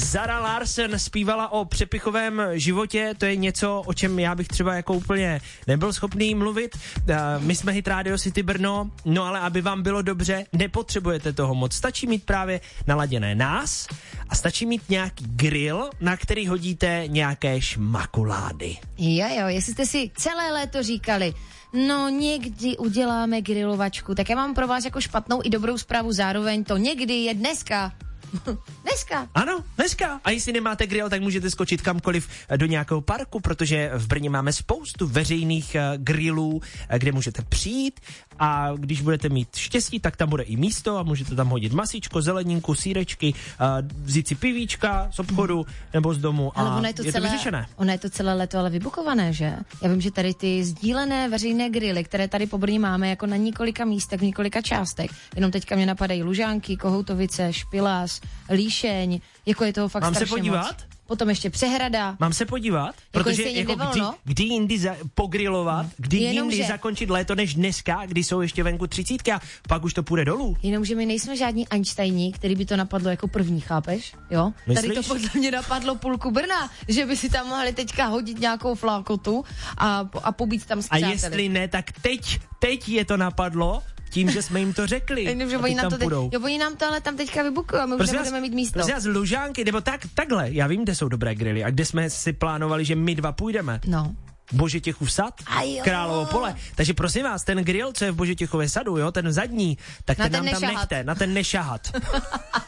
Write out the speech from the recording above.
Zara Larsson zpívala o přepichovém životě, to je něco, o čem já bych třeba jako úplně nebyl schopný mluvit. My jsme Hit Radio City Brno, no ale aby vám bylo dobře, nepotřebujete toho moc. Stačí mít právě naladěné nás a stačí mít nějaký grill, na který hodíte nějaké šmakulády. Jo, jestli jste si celé léto říkali, no někdy uděláme grilovačku, tak já mám pro vás jako špatnou i dobrou zprávu zároveň, to někdy je dneska. Dneska. Ano, dneska. A jestli nemáte grill, tak můžete skočit kamkoliv do nějakého parku, protože v Brně máme spoustu veřejných grillů, kde můžete přijít a když budete mít štěstí, tak tam bude i místo a můžete tam hodit masičko, zeleninku, sýrečky, vzít si pivíčka z obchodu nebo z domu a je to vyřešené. Ono je to celé léto ale vybukované, že? Já vím, že tady ty sdílené veřejné grily, které tady po Brně máme jako na několika místech, v několika částech, jenom teďka mě napadají Lužánky, Kohoutovice, Špilás, Líšeň, jako je toho fakt Mám strašně se podívat? moc. Potom ještě Přehrada. Mám se podívat? Protože jako kdy jindy pogrilovat, kdy jindy zakončit léto než dneska, kdy jsou ještě venku 30 a pak už to půjde dolů. Jenomže my nejsme žádní Einsteini, který by to napadlo jako první, chápeš? Jo? Myslíš? Tady to podle mě napadlo půlku Brna, že by si tam mohli teďka hodit nějakou flákotu a pobít tam s přáteli. A jestli ne, tak teď je to napadlo, tím, že jsme jim to řekli. Oni nám to ale tam teďka vybukují a my už nebudeme mít místo. Prosím vás, Lužánky, nebo takhle, já vím, kde jsou dobré grily a kde jsme si plánovali, že my dva půjdeme. No. Božetěchův sad, Královo pole. Takže prosím vás, ten grill, co je v Božetěchově sadu, jo, ten zadní, tak ten nám tam nechte, na ten nešahat.